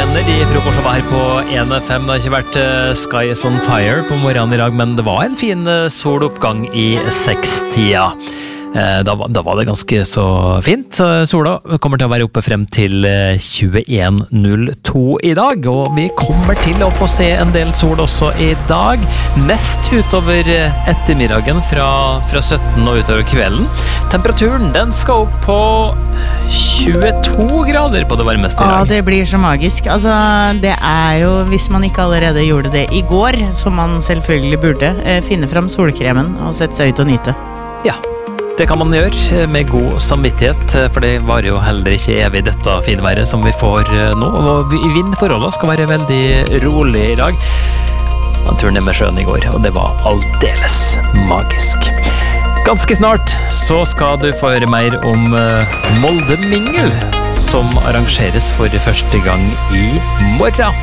brenner I frokostshowet her på 1FM. Det har ikke vært Sky is on fire på morgenen I dag, men det var en fin soloppgang I 6-tida. Da var det ganske så fint. Sola kommer til å være oppe frem til 21:02 I dag, og vi kommer til å få se en del sol også I dag, mest utover ettermiddagen fra 17 og utover kvelden. Temperaturen den skal opp på 22 grader på det varmeste I dag. Ja, det blir så magisk. Altså, det jo, hvis man ikke allerede gjorde det I går, som man selvfølgelig burde, finne frem solkremen og sette seg ut og nyte. Ja, det kan man gjøre med god samvittighet, for det var jo heller ikke evig dette finværet som vi får nå, og vindforholdene skal være veldig rolig I dag. Man turen ned med sjøen I går, og det var aldeles magisk. Ganske snart så skal du få høre mer om Molde Mingel, som arrangeres for første gang I morgen.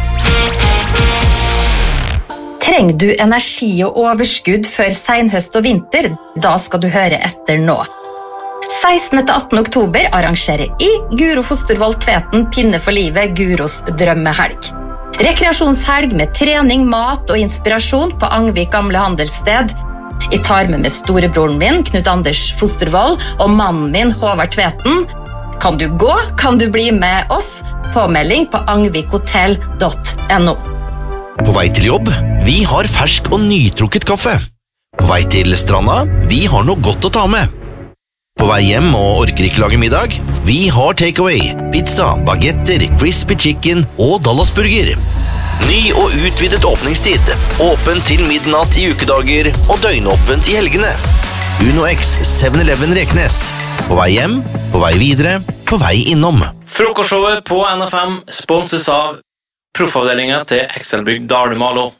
Trenger du energi og overskudd før senhøst og vinter? Da skal du høre etter nå. 16. til 18. oktober arrangerer I Guro Fostervold Tveten Pinne for livet Guros drømmehelg. Rekreasjonshelg med trening, mat og inspirasjon på Angvik gamle handelssted. Jeg tar med storebroren min, Knut Anders Fostervold, og mannen min, Håvard Tveten. Kan du gå? Kan du bli med oss? Påmelding på angvikhotell.no. På vei til jobb, vi har fersk og nytrukket kaffe. På vei til stranda, vi har noe godt å ta med. På vei hjem og orker ikke lage middag, vi har takeaway, pizza, bagetter, crispy chicken og Dallasburger. Ny og utvidet åpningstid, åpen til midnatt I ukedager og døgnåpent I helgene. Uno X 7-Eleven Reknes. På vei hjem, på vei videre, på vei innom. Frokostshowet på NFM sponses av Proffavdelingen til Excelbygg Dalumalo.